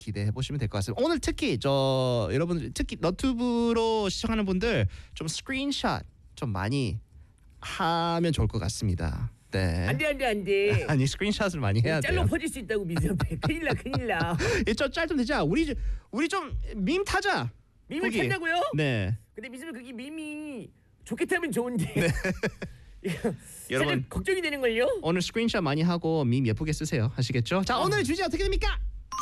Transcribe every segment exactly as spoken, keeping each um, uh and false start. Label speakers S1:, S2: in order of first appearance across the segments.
S1: 기대해 보시면 될 것 같습니다. 오늘 특히 저 여러분들 특히 너튜브로 시청하는 분들 좀 스크린샷 좀 많이 하면 좋을 것 같습니다. 네.
S2: 안돼 안돼 안돼.
S1: 아니 스크린샷을 많이 해야 돼요.
S2: 짤로 퍼질 수 있다고 민선배. 큰일 나 큰일 나.
S1: 이짤좀 되자. 우리 우리 좀 밈 타자.
S2: 밈을
S1: 거기.
S2: 찾냐고요?
S1: 네.
S2: 근데 민선배 그게 밈이 좋게 타면 좋은데.
S1: 네.
S2: 여러분 걱정이 되는 걸요.
S1: 오늘 스크린샷 많이 하고 밈 예쁘게 쓰세요. 아시겠죠? 자,
S2: 어.
S1: 오늘의 주제 어떻게 됩니까?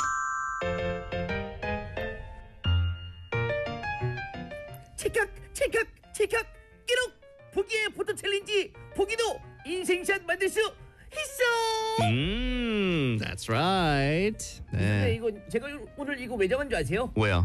S2: 찰칵 찰칵 찰칵 기록 보기의 포토 챌린지 보기도 인생샷 만들 수 있어.
S1: 음, that's right.
S2: 네.
S1: 네.
S2: 이거 제가 오늘 이거 왜 정한 줄 아세요?
S1: 왜요?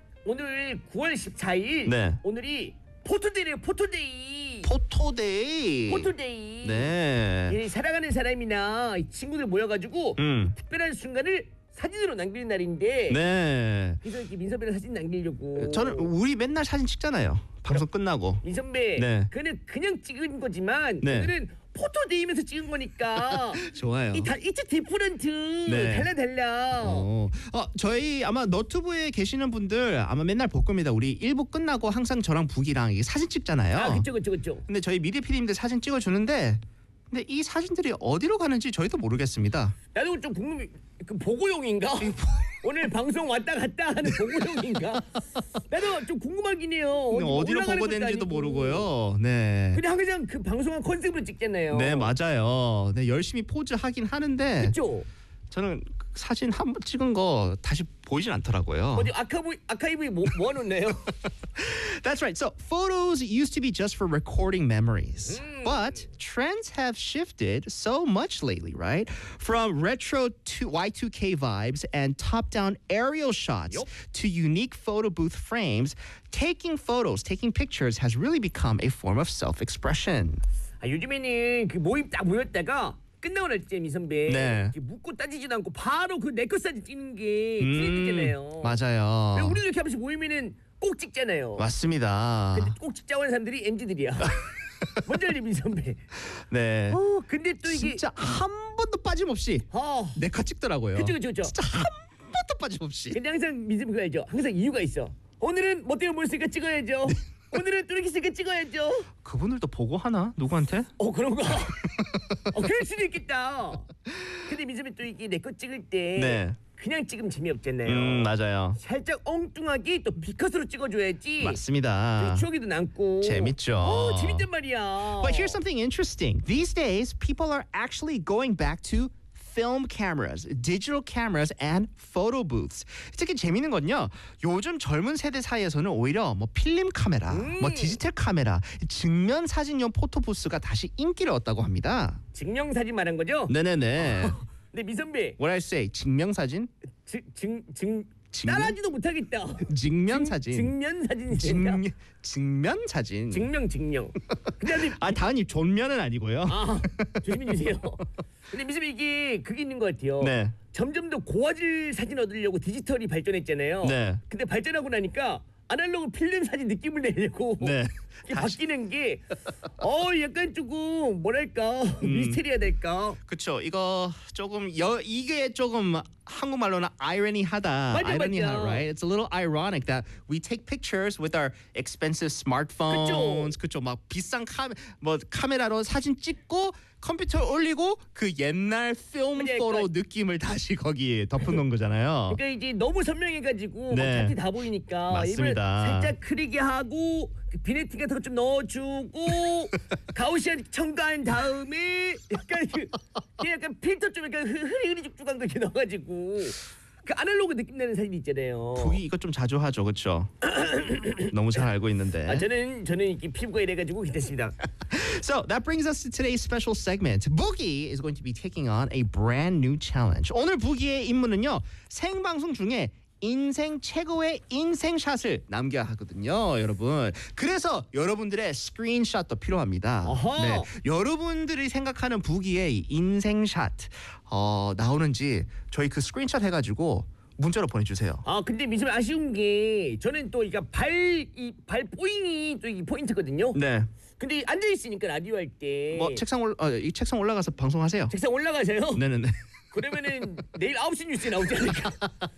S2: 오늘 구월 십사일
S1: 네.
S2: 오늘이 포토데이래요. 포토데이.
S1: 포토데이.
S2: 포토데이.
S1: 네.
S2: 예, 사랑하는 사람이나 친구들 모여가지고
S1: 음.
S2: 특별한 순간을 사진으로 남기는 날인데
S1: 네.
S2: 그래서 이렇게 민선배랑 사진 남기려고.
S1: 저는 우리 맨날 사진 찍잖아요. 방송 끝나고.
S2: 민선배
S1: 네.
S2: 그는 그냥 찍은 거지만
S1: 네.
S2: 오늘은 포토데이면서 찍은 거니까
S1: 좋아요.
S2: 이 다 이츠 디프런트
S1: 네.
S2: 달라 달라.
S1: 어. 어, 저희 아마 너튜브에 계시는 분들 아마 맨날 볼 겁니다. 우리 일 부 끝나고 항상 저랑 북이랑 이게 사진 찍잖아요.
S2: 아 그쵸 그쵸 그쵸.
S1: 근데 저희 미리 피디님들 사진 찍어주는데 근데 이 사진들이 어디로 가는지 저희도 모르겠습니다.
S2: 나도 좀 궁금해. 그 보고용인가? 오늘 방송 왔다 갔다 하는 보고용인가? 나도 좀 궁금하긴 해요.
S1: 근데
S2: 어디
S1: 어디로
S2: 올라가는 것도
S1: 보고되는지도
S2: 아니고.
S1: 모르고요. 네.
S2: 근데 항상 그 방송한 컨셉으로 찍잖아요.
S1: 네 맞아요. 네 열심히 포즈 하긴 하는데
S2: 그쵸?
S1: 저는 그 사진 한 번 찍은 거 다시 보이진 않더라고요.
S2: 어디 아카이브 아카이브에 뭐, 모아놓나요?
S1: That's right. So photos used to be just for recording memories.
S2: Mm.
S1: But trends have shifted so much lately, right? From retro to Y two K vibes and top-down aerial shots
S2: Yup.
S1: to unique photo booth frames, taking photos, taking pictures has really become a form of self-expression.
S2: 아, 요즘에는 그 모임 딱 모였다가 끝나고 날 때 미선배
S1: 네.
S2: 이렇게 묻고 따지지도 않고 바로 그 내 것 사진 찍는 게 트렌드잖아요.
S1: 맞아요.
S2: 그리고 우리도 이렇게 한 번씩 모이면은 꼭 찍잖아요.
S1: 맞습니다.
S2: 근데 꼭 찍자고 하는 사람들이 엠지들이야. 뭔지 알지 민선배?
S1: 네.
S2: 어 근데 또 이게
S1: 진짜 한 번도 빠짐없이
S2: 어
S1: 내 컷 찍더라고요.
S2: 그쵸 그쵸 그쵸.
S1: 진짜 한 번도 빠짐없이.
S2: 근데 항상 민선배 그거 알죠? 항상 이유가 있어. 오늘은 뭐 때문에 모였으니까 찍어야죠. 오늘은 또 이렇게 있으니까 찍어야죠.
S1: 그분들도 보고 하나? 누구한테?
S2: 어 그런가? 어 그럴 수도 있겠다. 근데 민선배 또 이게 내 거 찍을 때
S1: 네.
S2: 그냥 찍으면 재미없잖아요.
S1: 음 맞아요.
S2: 살짝 엉뚱하게 또 비컷으로 찍어줘야지.
S1: 맞습니다.
S2: 추억이도 남고.
S1: 재밌죠.
S2: 어 재밌단 말이야.
S1: But here's something interesting. These days, people are actually going back to film cameras, digital cameras, and photo booths. 특히 재밌는 건요. 요즘 젊은 세대 사이에서는 오히려 뭐 필름 카메라,
S2: 음.
S1: 뭐 디지털 카메라, 증면 사진용 포토 부스가 다시 인기를 얻다고 합니다.
S2: 증명사진 말한 거죠?
S1: 네네네.
S2: 근데 미선배
S1: What I say? 증명 사진?
S2: 증증증
S1: 증명?
S2: 따라하지도 못하겠다.
S1: 증면 사진.
S2: 증면 사진이 된다.
S1: 증 증면 사진.
S2: 증명 증명. 근데 아니,
S1: 아 다은이 존면은 아니고요.
S2: 아 조심해 주세요. 근데 미선배 이게 그게 있는 것 같아요.
S1: 네.
S2: 점점 더 고화질 사진 얻으려고 디지털이 발전했잖아요.
S1: 네.
S2: 근데 발전하고 나니까 아날로그 필름 사진 느낌을 내려고
S1: 네.
S2: 이게 바뀌는 게 어 약간 조금 뭐랄까
S1: 음.
S2: 미스테리하달까.
S1: 그쵸. 이거 조금 여 이게 조금 한국말로는 irony하다.
S2: 맞아,
S1: irony하,
S2: 맞아.
S1: right? It's a little ironic that we take pictures with our expensive smartphones. 그쵸. 막 비싼 카메 뭐 카메라로 사진 찍고 컴퓨터에 올리고 그 옛날 필름
S2: 맞아,
S1: 포토
S2: 그러니까-
S1: 느낌을 다시 거기에 덮어놓은 거잖아요.
S2: 그러니까 이제 너무 선명해가지고
S1: 네.
S2: 막 자티 다 보이니까
S1: 맞습니다.
S2: 일부러 살짝 흐리게 하고 그 비네티 같은 거 좀 넣어주고 가우시안 첨가한 다음에 약간 그 그냥 약간 필터 좀 약간 흐- 흐리흐리죽죽한 거 이렇게 넣어가지고 그 아날로그 느낌 나는 사진 있잖아요.
S1: 북이 이거 좀 자주 하죠, 그렇죠? 너무 잘 알고 있는데.
S2: 아 저는 저는 이렇게 피부가 이래가지고 괜찮습니다.
S1: So that brings us to today's special segment. Boogie is going to be taking on a brand new challenge. 오늘 부기의 임무는요. 생방송 중에 인생 최고의 인생샷을 남겨야 하거든요, 여러분. 그래서 여러분들의 스크린샷도 필요합니다.
S2: 어허.
S1: 네, 여러분들이 생각하는 부기의 인생샷 어, 나오는지 저희 그 스크린샷 해가지고 문자로 보내주세요.
S2: 아 근데 미술 아쉬운 게 저는 또 이가 발이발 뽀잉이 또 이게 포인트거든요.
S1: 네.
S2: 근데 앉아 있으니까 라디오 할 때
S1: 뭐 책상 올, 어, 이 책상 올라가서 방송하세요.
S2: 책상 올라가세요.
S1: 네네네.
S2: 그러면은 내일 아홉 시 뉴스에 나오지 않을까?